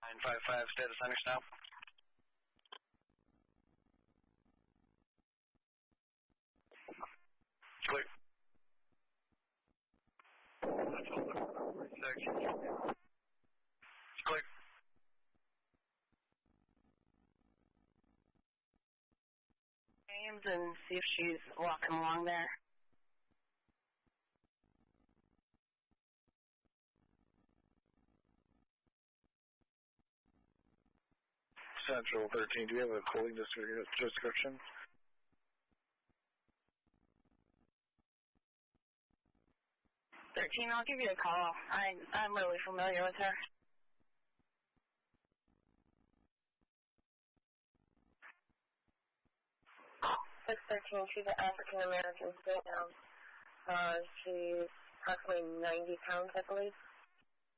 955, status center stop. Clear. Clear. James and see if she's walking along there. Central 13, do you have a cooling description? I'll give you a call. I'm really familiar with her. 613, she's an African American female. She's approximately 90 pounds, I believe.